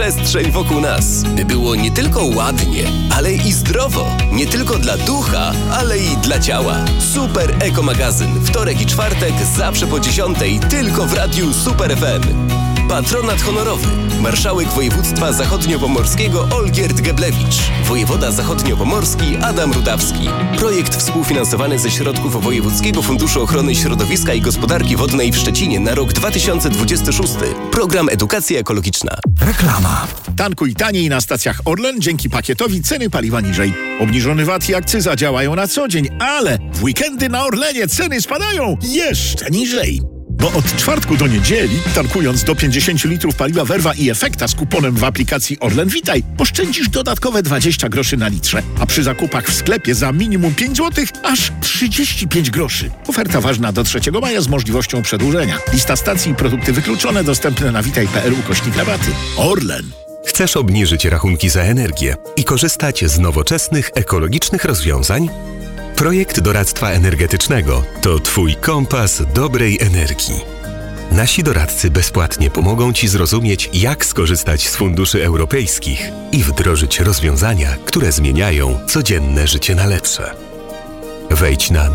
przestrzeń wokół nas. By było nie tylko ładnie, ale i zdrowo. Nie tylko dla ducha, ale i dla ciała. Super Eko-magazyn. Wtorek i czwartek zawsze po 10:00 tylko w Radiu Super FM. Patronat honorowy. Marszałek województwa zachodniopomorskiego Olgierd Geblewicz. Wojewoda zachodniopomorski Adam Rudawski. Projekt współfinansowany ze środków Wojewódzkiego Funduszu Ochrony Środowiska i Gospodarki Wodnej w Szczecinie na rok 2026. Program Edukacja Ekologiczna. Reklama. Tankuj taniej na stacjach Orlen dzięki pakietowi ceny paliwa niżej. Obniżony VAT i akcyza działają na co dzień, ale w weekendy na Orlenie ceny spadają jeszcze niżej. Bo od czwartku do niedzieli, tankując do 50 litrów paliwa Verva i Efekta z kuponem w aplikacji Orlen Witaj, oszczędzisz dodatkowe 20 groszy na litrze, a przy zakupach w sklepie za minimum 5 zł aż 35 groszy. Oferta ważna do 3 maja z możliwością przedłużenia. Lista stacji i produkty wykluczone dostępne na witaj.pl/rabaty. Orlen. Chcesz obniżyć rachunki za energię i korzystać z nowoczesnych, ekologicznych rozwiązań? Projekt doradztwa energetycznego to Twój kompas dobrej energii. Nasi doradcy bezpłatnie pomogą Ci zrozumieć, jak skorzystać z funduszy europejskich i wdrożyć rozwiązania, które zmieniają codzienne życie na lepsze. Wejdź na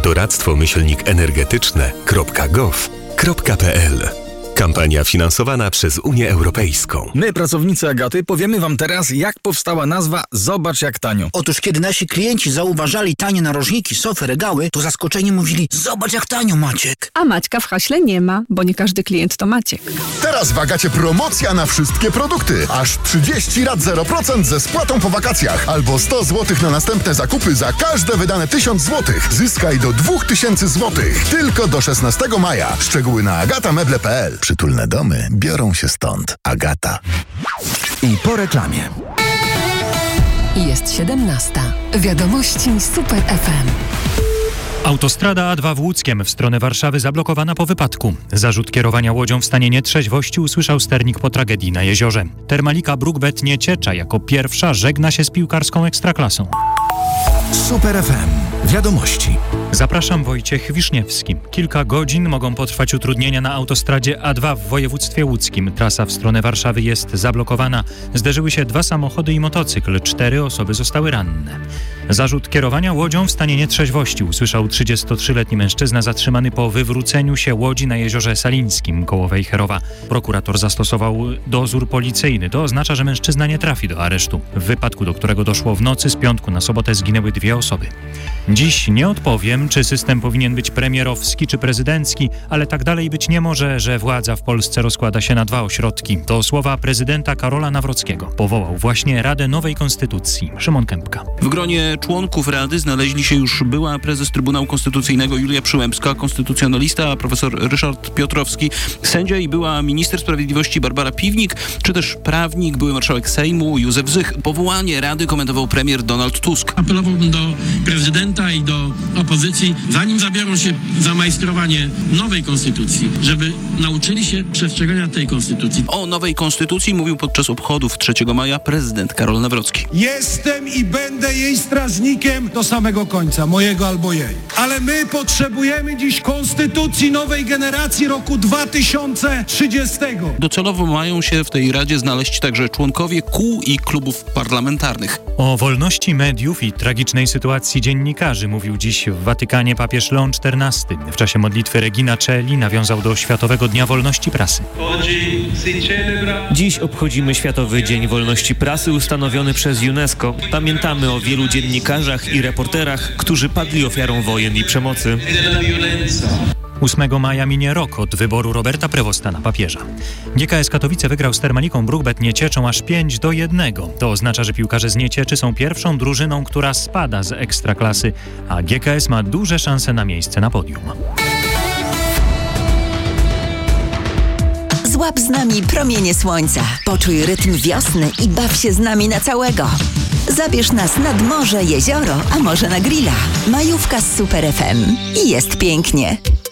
doradztwomyślnikenergetyczne.gov.pl. Kampania finansowana przez Unię Europejską. My, pracownicy Agaty, powiemy wam teraz, jak powstała nazwa Zobacz jak tanio. Otóż kiedy nasi klienci zauważali tanie narożniki, sofy, regały, to zaskoczeni mówili: zobacz jak tanio, Maciek. A Maćka w haśle nie ma, bo nie każdy klient to Maciek. Teraz w Agacie promocja na wszystkie produkty. Aż 30 rat 0% ze spłatą po wakacjach. Albo 100 zł na następne zakupy za każde wydane 1000 zł. Zyskaj do 2000 zł. Tylko do 16 maja. Szczegóły na agatameble.pl. Przytulne domy biorą się stąd. Agata. I po reklamie. Jest 17. Wiadomości Super FM. Autostrada A2 w Łódzkiem w stronę Warszawy zablokowana po wypadku. Zarzut kierowania łodzią w stanie nietrzeźwości usłyszał sternik po tragedii na jeziorze. Termalika Brukbet Nieciecza jako pierwsza żegna się z piłkarską ekstraklasą. Super FM. Wiadomości. Zapraszam, Wojciech Wiszniewski. Kilka godzin mogą potrwać utrudnienia na autostradzie A2 w województwie łódzkim. Trasa w stronę Warszawy jest zablokowana. Zderzyły się 2 samochody i motocykl. 4 osoby zostały ranne. Zarzut kierowania łodzią w stanie nietrzeźwości usłyszał 33-letni mężczyzna zatrzymany po wywróceniu się łodzi na jeziorze Salińskim koło Wejherowa. Prokurator zastosował dozór policyjny. To oznacza, że mężczyzna nie trafi do aresztu. W wypadku, do którego doszło w nocy z piątku na sobotę, zginęły 2 osoby. Dziś nie odpowiem, czy system powinien być premierowski czy prezydencki, ale tak dalej być nie może, że władza w Polsce rozkłada się na 2 ośrodki. To słowa prezydenta Karola Nawrockiego. Powołał właśnie Radę Nowej Konstytucji. Szymon Kępka. W gronie członków Rady znaleźli się już była prezes Trybunału Konstytucyjnego Julia Przyłębska, konstytucjonalista profesor Ryszard Piotrowski, sędzia i była minister sprawiedliwości Barbara Piwnik, czy też prawnik, były marszałek Sejmu Józef Zych. Powołanie Rady komentował premier Donald Tusk. Apelowałbym do prezydenta i do opozycji, zanim zabiorą się za majstrowanie nowej konstytucji, żeby nauczyli się przestrzegania tej konstytucji. O nowej konstytucji mówił podczas obchodów 3 maja prezydent Karol Nawrocki. Jestem i będę jej strażnikiem do samego końca, mojego albo jej. Ale my potrzebujemy dziś konstytucji nowej generacji roku 2030. Docelowo mają się w tej Radzie znaleźć także członkowie kół i klubów parlamentarnych. O wolności mediów i tragicznej sytuacji dziennikarzy mówił dziś w Watykanie papież Leon XIV. W czasie modlitwy Regina Coeli nawiązał do Światowego Dnia Wolności Prasy. Dziś obchodzimy Światowy Dzień Wolności Prasy ustanowiony przez UNESCO. Pamiętamy o wielu dziennikarzach i reporterach, którzy padli ofiarą wojen i przemocy. 8 maja minie rok od wyboru Roberta Prevosta na papieża. GKS Katowice wygrał z Termaliką Brukbet Niecieczą aż 5-1. To oznacza, że piłkarze z Niecieczy są pierwszą drużyną, która spada z ekstraklasy, a GKS ma duże szanse na miejsce na podium. Złap z nami promienie słońca. Poczuj rytm wiosny i baw się z nami na całego. Zabierz nas nad morze, jezioro, a może na grilla. Majówka z Super FM. I jest pięknie.